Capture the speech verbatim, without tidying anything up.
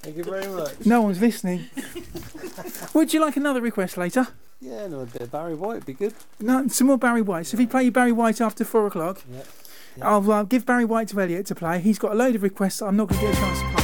Thank you very much. No one's listening. Would you like another request later? Yeah, no, a bit of Barry White would be good. No, some more Barry White. So if you play you Barry White after four o'clock, Yeah. Yeah. I'll uh, give Barry White to Elliot to play. He's got a load of requests that I'm not going to get a chance to play.